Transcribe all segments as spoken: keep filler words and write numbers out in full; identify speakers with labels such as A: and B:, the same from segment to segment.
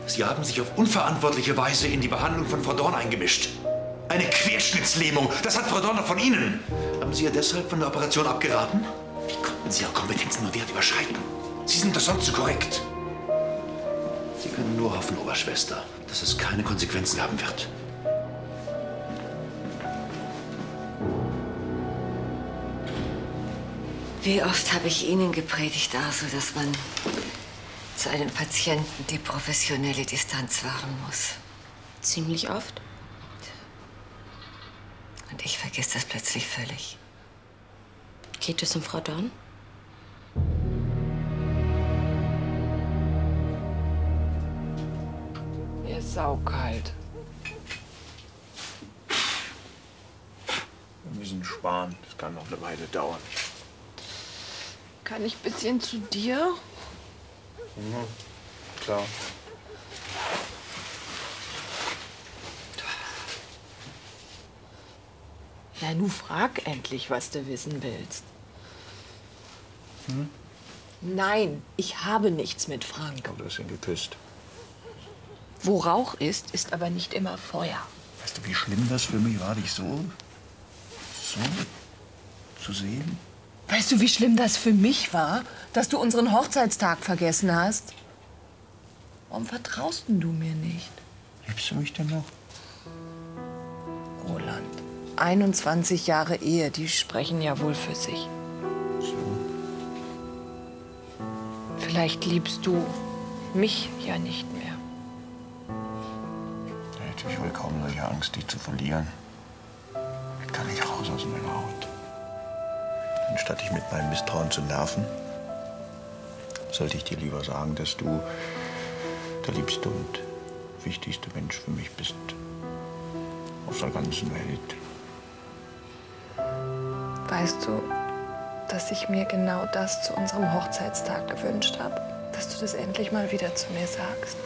A: Sie haben sich auf unverantwortliche Weise in die Behandlung von Frau Dorn eingemischt. Eine Querschnittslähmung, das hat Frau Dorn noch von Ihnen. Haben Sie ihr deshalb von der Operation abgeraten? Wie konnten Sie Ihre Kompetenzen nur derart überschreiten? Sie sind doch sonst so korrekt. Sie können nur hoffen, Oberschwester, dass es keine Konsequenzen haben wird.
B: Wie oft habe ich Ihnen gepredigt, Arthur, dass man zu einem Patienten die professionelle Distanz wahren muss.
C: Ziemlich oft.
B: Und ich vergesse das plötzlich völlig.
C: Geht es um Frau Dorn?
D: Mir ist saukalt.
E: Wir müssen sparen. Das kann noch eine Weile dauern.
D: Kann ich ein bisschen zu dir?
E: Mhm. Klar.
D: Na, nu frag endlich, was du wissen willst.
E: Hm?
D: Nein, ich habe nichts mit Frank.
E: Oh, du hast ihn geküsst.
D: Wo Rauch ist, ist aber nicht immer Feuer.
E: Weißt du, wie schlimm das für mich war, dich so, so zu sehen?
D: Weißt du, wie schlimm das für mich war, dass du unseren Hochzeitstag vergessen hast? Warum vertraust denn du mir nicht?
E: Liebst du mich denn noch?
D: Roland, einundzwanzig Jahre Ehe, die sprechen ja wohl für sich.
E: So.
D: Vielleicht liebst du mich ja nicht mehr.
E: Da hätte ich wohl kaum solche Angst, dich zu verlieren. Ich kann nicht raus aus meiner Haut. Anstatt dich mit meinem Misstrauen zu nerven, sollte ich dir lieber sagen, dass du der liebste und wichtigste Mensch für mich bist auf der ganzen Welt.
D: Weißt du, dass ich mir genau das zu unserem Hochzeitstag gewünscht habe? Dass du das endlich mal wieder zu mir sagst.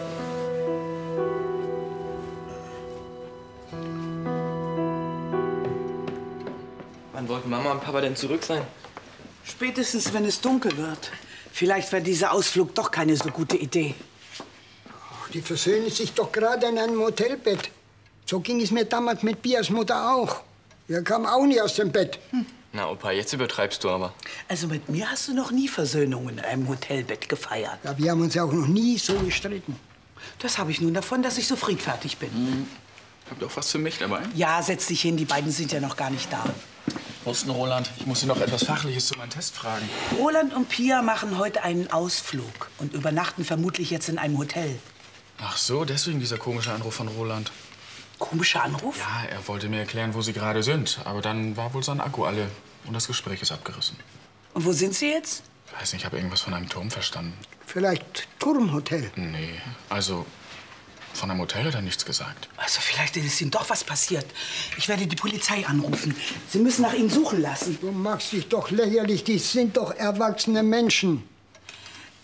F: Wann wollten Mama und Papa denn zurück sein?
G: Spätestens, wenn es dunkel wird. Vielleicht war dieser Ausflug doch keine so gute Idee.
H: Die versöhnen sich doch gerade in einem Hotelbett. So ging es mir damals mit Bias Mutter auch. Er kam auch nie aus dem Bett. Hm.
F: Na, Opa, jetzt übertreibst du aber.
G: Also mit mir hast du noch nie Versöhnung in einem Hotelbett gefeiert.
H: Ja, wir haben uns ja auch noch nie so gestritten.
G: Das habe ich nun davon, dass ich so friedfertig bin.
I: Hm. Habt ihr auch was für mich dabei?
G: Ja, setz dich hin, die beiden sind ja noch gar nicht da.
I: Wo ist denn Roland? Ich muss Sie noch etwas Fachliches zu meinem Test fragen.
G: Roland und Pia machen heute einen Ausflug und übernachten vermutlich jetzt in einem Hotel.
I: Ach so, deswegen dieser komische Anruf von Roland.
G: Komischer Anruf?
I: Ja, er wollte mir erklären, wo Sie gerade sind. Aber dann war wohl sein Akku alle und das Gespräch ist abgerissen.
G: Und wo sind Sie jetzt?
I: Ich weiß nicht, ich habe irgendwas von einem Turm verstanden.
H: Vielleicht Turmhotel?
I: Nee, also von einem Hotel hat er nichts gesagt.
G: Also vielleicht ist Ihnen doch was passiert. Ich werde die Polizei anrufen. Sie müssen nach ihm suchen lassen.
H: Du machst dich doch lächerlich. Die sind doch erwachsene Menschen.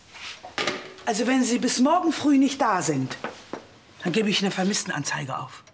G: Also wenn Sie bis morgen früh nicht da sind, dann gebe ich eine Vermisstenanzeige auf.